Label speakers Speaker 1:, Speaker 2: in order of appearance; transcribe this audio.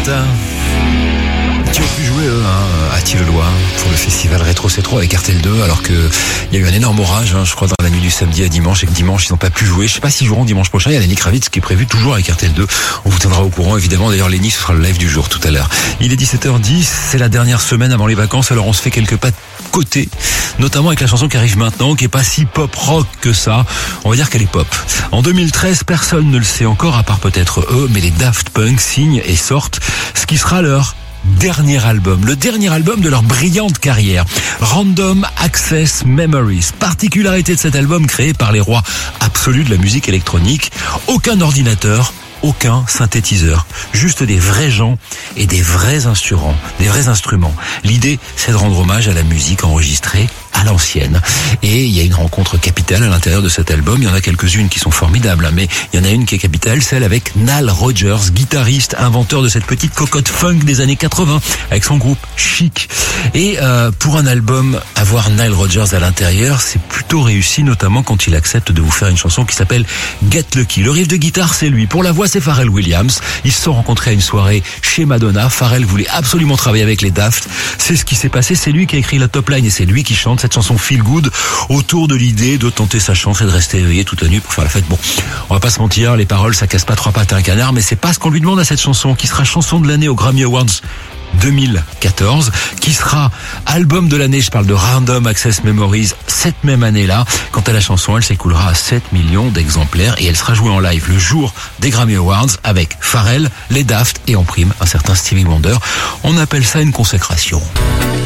Speaker 1: Daft. Qui ont pu jouer à Tilleloy pour le festival Rétro C3 avec Cartel 2, alors que il y a eu un énorme orage, je crois, dans la nuit du samedi à dimanche, et que dimanche ils n'ont pas pu jouer. Je sais pas s'ils joueront dimanche prochain. Il y a Lenny Kravitz qui est prévu toujours avec Cartel 2. On vous tiendra au courant, évidemment. D'ailleurs, Lenny, ce sera le live du jour tout à l'heure. Il est 17h10, c'est la dernière semaine avant les vacances, alors on se fait quelques pas de côté, notamment avec la chanson qui arrive maintenant, qui est pas si pop rock que ça. On va dire qu'elle est pop. En 2013, personne ne le sait encore, à part peut-être eux, mais les Daft Punk signent et sortent ce qui sera leur dernier album, le dernier album de leur brillante carrière, Random Access Memories. Particularité de cet album créé par les rois absolus de la musique électronique, aucun ordinateur, aucun synthétiseur, juste des vrais gens et des vrais instruments. L'idée, c'est de rendre hommage à la musique enregistrée à l'ancienne. Et il y a une rencontre capitale à l'intérieur de cet album. Il y en a quelques-unes qui sont formidables, mais il y en a une qui est capitale, celle avec Nile Rodgers, guitariste, inventeur de cette petite cocotte funk des années 80, avec son groupe Chic. Et pour un album, avoir Nile Rodgers à l'intérieur, c'est plutôt réussi, notamment quand il accepte de vous faire une chanson qui s'appelle Get Lucky. Le riff de guitare, c'est lui. Pour la voix, c'est Pharrell Williams. Ils se sont rencontrés à une soirée chez Madonna. Pharrell voulait absolument travailler avec les Daft. C'est ce qui s'est passé. C'est lui qui a écrit la top line et c'est lui qui chante cette chanson Feel Good autour de l'idée de tenter sa chance et de rester éveillé toute la nuit pour faire la fête. Bon, on va pas se mentir, les paroles, ça casse pas trois pattes à un canard, mais c'est pas ce qu'on lui demande à cette chanson, qui sera chanson de l'année aux Grammy Awards 2014, qui sera album de l'année, je parle de Random Access Memories, cette même année-là. Quant à la chanson, elle s'écoulera à 7 millions d'exemplaires et elle sera jouée en live le jour des Grammy Awards avec Pharrell, les Daft et en prime un certain Stevie Wonder. On appelle ça une consécration.